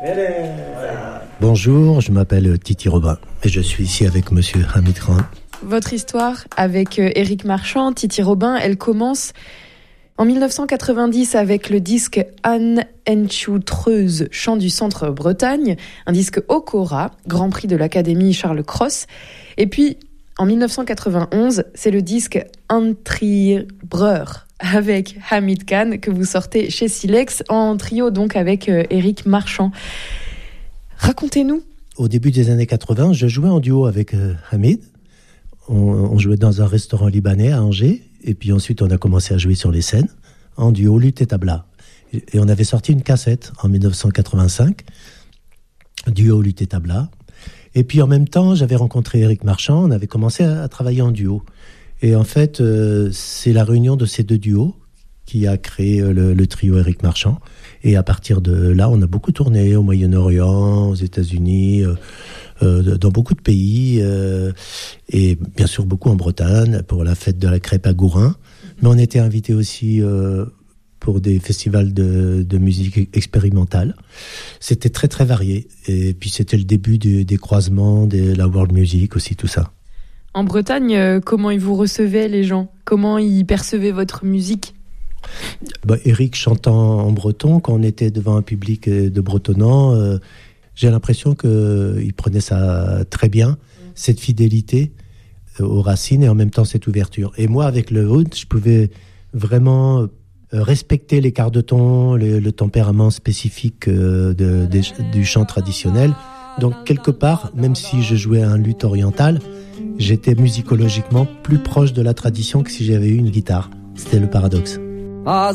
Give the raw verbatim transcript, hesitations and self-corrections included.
Bonjour, je m'appelle Titi Robin et je suis ici avec monsieur Hamid Khan. Votre histoire avec Éric Marchand, Titi Robin, elle commence en dix-neuf cent quatre-vingt-dix avec le disque Anne Enchoutreuse, chant du centre Bretagne, un disque Okora, Grand Prix de l'Académie Charles Cros. Et puis, en dix-neuf cent quatre-vingt-onze, c'est le disque Antribreur avec Hamid Khan que vous sortez chez Silex, en trio donc avec Éric Marchand. Racontez-nous. Au début des années quatre-vingts, je jouais en duo avec euh, Hamid. On, on jouait dans un restaurant libanais à Angers. Et puis ensuite, on a commencé à jouer sur les scènes en duo luth et tabla. Et, et on avait sorti une cassette en dix-neuf cent quatre-vingt-cinq, duo luth et tabla. Et puis en même temps, j'avais rencontré Éric Marchand. On avait commencé à, à travailler en duo. Et en fait, euh, c'est la réunion de ces deux duos qui a créé le, le trio Éric Marchand. Et à partir de là, on a beaucoup tourné au Moyen-Orient, aux États-Unis, euh, euh, dans beaucoup de pays, euh, et bien sûr beaucoup en Bretagne pour la fête de la crêpe à Gourin. Mais on était invités aussi euh, pour des festivals de, de musique expérimentale. C'était très très varié. Et puis c'était le début du, des croisements, de la world music aussi, tout ça. En Bretagne, euh, comment ils vous recevaient les gens ? Comment ils percevaient votre musique ? Bah, Éric chantant en breton, quand on était devant un public de bretonnants, euh, j'ai l'impression qu'il prenait ça très bien, cette fidélité aux racines et en même temps cette ouverture. Et moi, avec le oud, je pouvais vraiment respecter les quarts de ton, le, le tempérament spécifique de, de, du chant traditionnel. Donc, quelque part, même si je jouais un luth oriental, j'étais musicologiquement plus proche de la tradition que si j'avais eu une guitare. C'était le paradoxe.